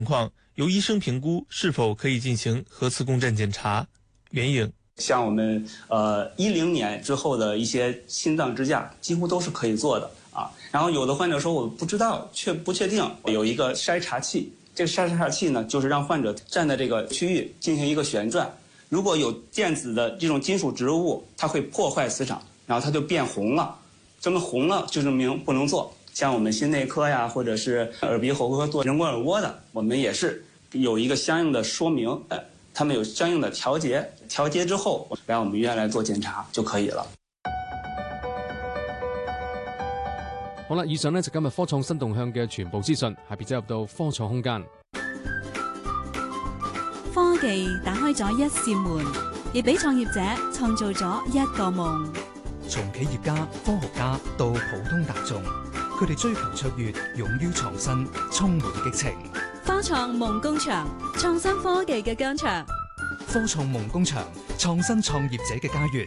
情况，由医生评估是否可以进行核磁共振检查。袁颖， 像我们10年之后的一些心脏支架，几乎都是可以做的啊。然后有的患者说我不知道，不确定，有一个筛查器，这个筛查器呢，就是让患者站在这个区域进行一个旋转，如果有电子的这种金属植入物，它会破坏磁场，然后它就变红了，这么红了就证明不能做。像我们心内科呀，或者是耳鼻喉科做人工耳蜗的，我们也是有一个相应的说明，他们有相应的调节之后来我们医院来做检查就可以了。 好啦，以上呢就今日科創新動向嘅全部資訊，下邊走入到科創空間。 科技打開咗一扇門，亦俾創業者創造咗一個夢。 從企業家、科學家到普通大眾，佢哋追求卓越，勇於創新，充滿激情。 科創夢工場，創新科技嘅疆場。 科創夢工場，創新創業者嘅家園。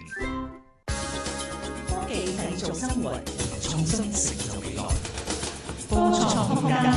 科技製造生活， 創新成就未來。 科創空間。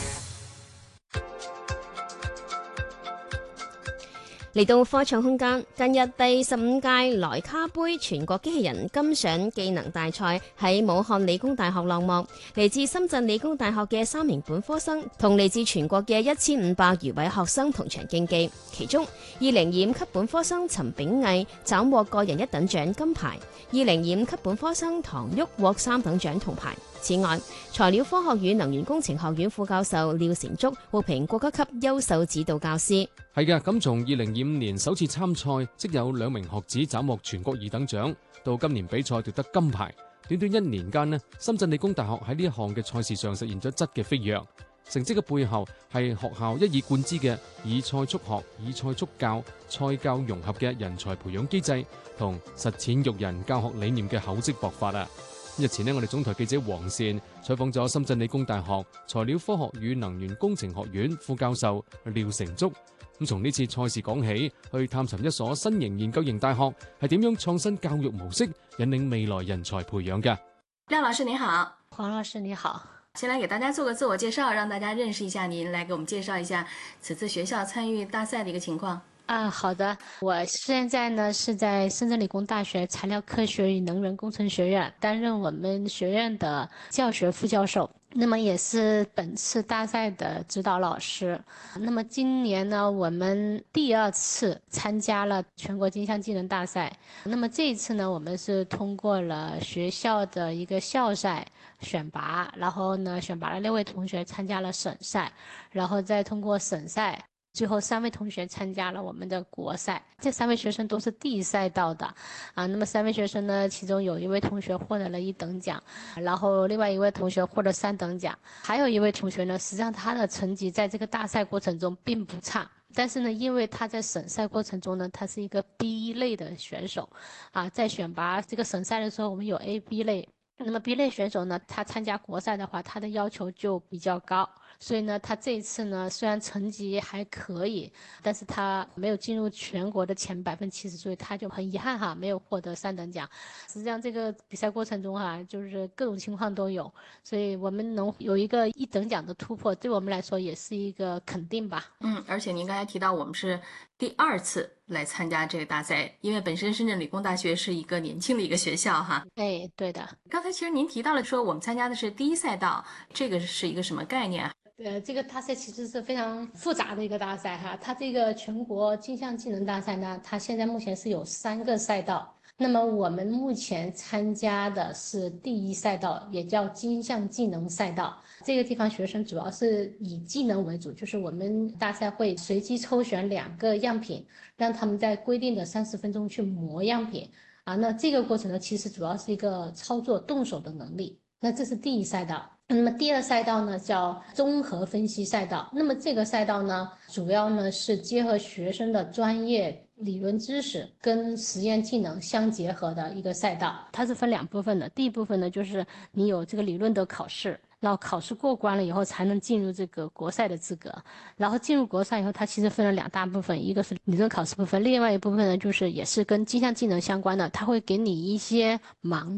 嚟到科創空間，近日第15屆萊卡杯全國機器人金賞技能大賽喺武漢理工大學落幕，嚟自深圳理工大學嘅3名本科生同嚟自全國嘅1500餘位學生同場競技，其中2025級本科生陳炳毅斬獲個人1等獎金牌，2025級本科生唐旭獲3等獎銅牌。此外，材料科學與能源工程學院副教授廖成竹獲評國家級優秀指導教師。 係嘅，咁從2025年首次參賽，即有2名學子斬獲全國2等獎，到今年比賽奪得金牌，短短1年間呢，深圳理工大學喺呢一項嘅賽事上實現咗質嘅飛躍。成績嘅背後係學校一以貫之嘅以賽促學、以賽促教、賽教融合嘅人才培養機制同實踐育人教學理念嘅厚積薄發啊！日前呢，我哋總台記者黃善採訪咗深圳理工大學材料科學與能源工程學院副教授廖成竹。咁從呢次賽事講起，去探尋一所新型研究型大學係點樣創新教育模式，引領未來人才培養嘅。 廖老師你好， 黃老師你好。 先來給大家做個自我介紹，讓大家認識一下您，來給我們介紹一下此次學校參與大賽的一個情況。 好的，我現在呢是在深圳理工大學材料科學與能源工程學院擔任我們學院的教學副教授，那麼也是本次大賽的指導老師。那麼今年呢，我們第2次參加了全國金像技能大賽。那麼這一次呢，我們是通過了學校的一個校賽選拔，然後呢選拔了6位同學參加了省賽，然後再通過省賽。最後3位同學參加了我們的國賽，這3位學生都是第1賽道的那麼3位學生呢，其中有1位同學獲得了1等獎，然後另外1位同學獲得3等獎，還有1位同學呢，實際上他的成績在這個大賽過程中並不差，但是呢，因為他在省賽過程中呢，他是一個 B 類的選手在選拔這個省賽的時候，我們有 A、B 類，那麼 B 類選手呢，他參加國賽的話，他的要求就比較高。所以呢，他這一次呢，雖然成績還可以，但是他沒有進入全國的前70%，所以他就很遺憾沒有獲得3等獎。實際上這個比賽過程中就是各種情況都有，所以我們能有一個1等獎的突破，對我們來說也是一個肯定吧。 而且您剛才提到我們是第2次來參加這個大賽，因為本身深圳理工大學是一個年輕的一個學校哈。 對的。 剛才其實您提到了說我們參加的是第1賽道，這個是一個什麼概念？ 這個大賽其實是非常複雜的一個大賽它這個全國金像技能大賽呢，它現在目前是有3個賽道。那麼我們目前參加的是第1賽道，也叫金像技能賽道。這個地方學生主要是以技能為主，就是我們大賽會隨機抽選2個樣品，讓他們在規定的30分鐘去磨樣品那這個過程呢，其實主要是一個操作動手的能力。那這是第1賽道。那麼第2賽道呢，叫綜合分析賽道。那麼這個賽道呢，主要呢是結合學生的專業理論知識跟實驗技能相結合的一個賽道。它是分2部分的。第一部分呢，就是你有這個理論的考試，然後考試過關了以後才能進入這個國賽的資格。然後進入國賽以後，它其實分了2大部分，一個是理論考試部分，另外一部分呢，就是也是跟金像技能相關的，它會給你一些盲樣。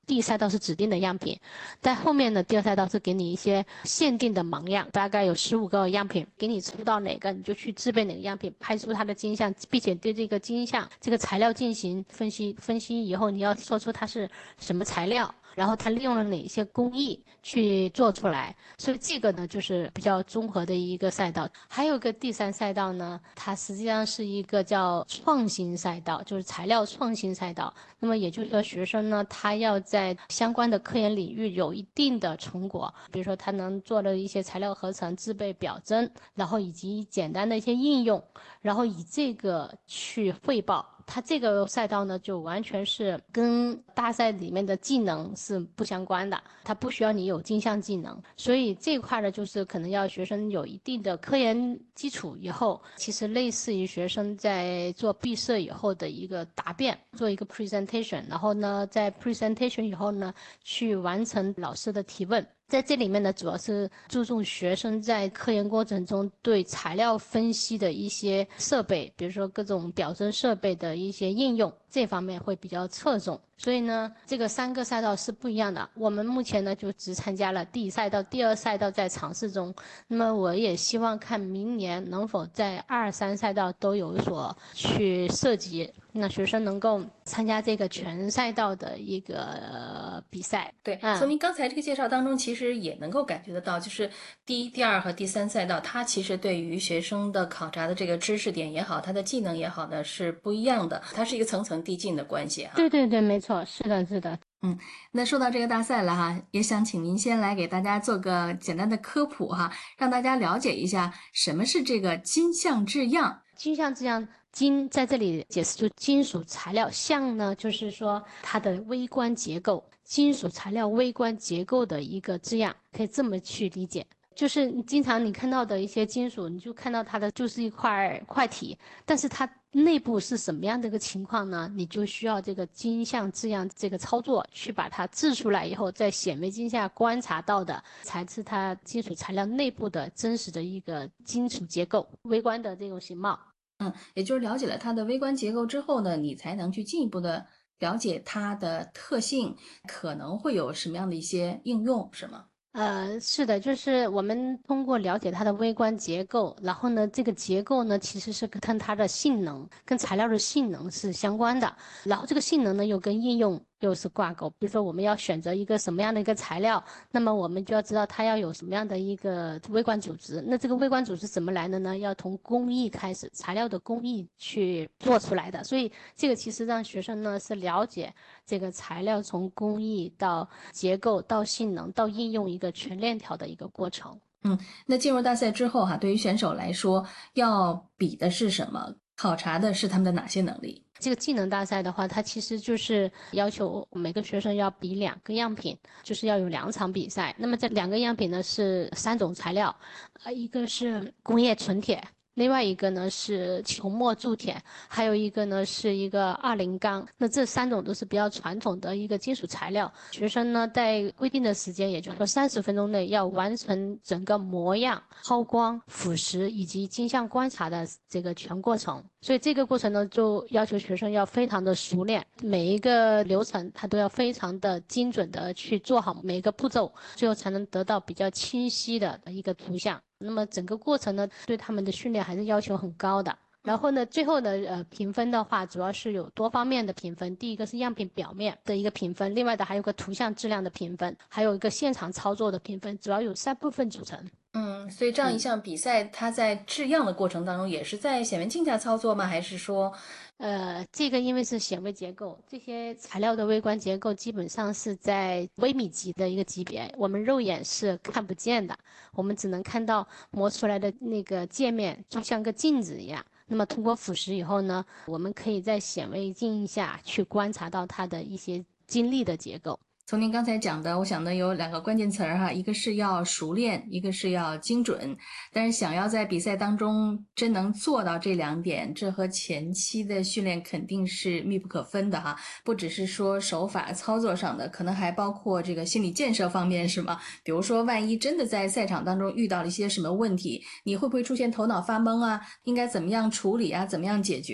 第一赛道是指定的样品，在后面的第二赛道是给你一些限定的盲样，大概有15个样品，给你抽到哪个你就去制备哪个样品，拍出它的金像，并且对这个金像这个材料进行分析以后，你要说出它是什么材料，然后它利用了哪些工艺去做出来，所以这个呢就是比较综合的一个赛道。还有个第3赛道呢，它实际上是一个叫创新赛道，就是材料创新赛道。那么也就是说学生呢，他要在相关的科研领域有一定的成果，比如说他能做的一些材料合成、制备表征，然后以及简单的一些应用，然后以这个去汇报。它这个赛道呢，就完全是跟大赛里面的技能是不相关的，它不需要你有金像技能，所以这一块呢，就是可能要学生有一定的科研基础以后，其实类似于学生在做毕设以后的一个答辩，做一个 presentation， 然后呢，在 presentation 以后呢，去完成老师的提问。在这里面呢，主要是注重学生在科研过程中对材料分析的一些设备，比如说各种表征设备的一些应用，这方面会比较侧重。所以呢，这个3个赛道是不一样的。我们目前呢就只参加了第1赛道，第2赛道在尝试中。那么我也希望看明年能否在2、3赛道都有所去涉及，那学生能够参加这个全赛道的一个比赛。 对，从您刚才这个介绍当中，其实也能够感觉得到，就是第1、第2和第3赛道，它其实对于学生的考察的这个知识点也好，它的技能也好呢是不一样的，它是一个层层递进的关系哈。 对对对，没错，是的，是的。 那说到这个大赛了哈，也想请您先来给大家做个简单的科普哈，让大家了解一下什么是这个金像制样。 金像制样，金在这里解释出金属材料，像呢就是说它的微观结构，金属材料微观结构的一个制样，可以这么去理解。就是经常你看到的一些金属，你就看到它的就是一块体，但是它内部是什么样的一个情况呢？你就需要这个金像制样这个操作去把它制出来以后，在显微镜下观察到的才是它金属材料内部的真实的一个金属结构，微观的这种形貌。 也就是了解了它的微观结构之后呢，你才能去进一步的了解它的特性，可能会有什么样的一些应用，是吗？ 是的，就是我们通过了解它的微观结构，然后呢，这个结构呢其实是跟它的性能、跟材料的性能是相关的，然后这个性能呢又跟应用又是挂钩。比如说我们要选择一个什么样的一个材料，那么我们就要知道它要有什么样的一个微观组织。那这个微观组织怎么来的呢？要从工艺开始，材料的工艺去做出来的。所以这个其实让学生呢是了解这个材料从工艺到结构到性能到应用一个全链条的一个过程。 那进入大赛之后哈，对于选手来说，要比的是什么？考察的是他们的哪些能力？ 这个技能大赛的话，它其实就是要求每个学生要比2个样品，就是要有2场比赛。那么这2个样品呢是3种材料，一个是工业纯铁，另外一个呢是球膜铸铁，还有一个呢是一个20钢。那这3种都是比较传统的一个金属材料。学生呢在规定的时间，也就是说30分钟内要完成整个模样、抛光、腐蚀以及金像观察的这个全过程。所以这个过程呢，就要求学生要非常的熟练，每一个流程他都要非常的精准的去做好每一个步骤，最后才能得到比较清晰的一个图像。那么整个过程呢，对他们的训练还是要求很高的。然后呢，最后的评分的话，主要是有多方面的评分。第一个是样品表面的一个评分，另外的还有个图像质量的评分，还有一个现场操作的评分，主要有3部分组成。 所以这样一项比赛，它在制样的过程当中也是在显微镜下操作吗？还是说， 这个因为是显微结构，这些材料的微观结构基本上是在微米级的一个级别，我们肉眼是看不见的，我们只能看到磨出来的那个界面，就像个镜子一样。那么通过腐蚀以后呢，我们可以在显微镜下去观察到它的一些晶粒的结构。 从您刚才讲的，我想呢有2个关键词哈，一个是要熟练，一个是要精准。但是想要在比赛当中真能做到这2点，这和前期的训练肯定是密不可分的哈。不只是说手法操作上的，可能还包括这个心理建设方面，是吗？比如说万一真的在赛场当中遇到了一些什么问题，你会不会出现头脑发懵啊？应该怎么样处理啊？怎么样解决啊？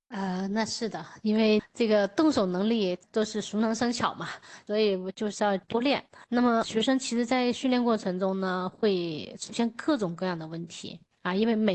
那是的，因为这个动手能力都是熟能生巧嘛，所以我就是要多练。那么学生其实在训练过程中呢，会出现各种各样的问题啊，因为每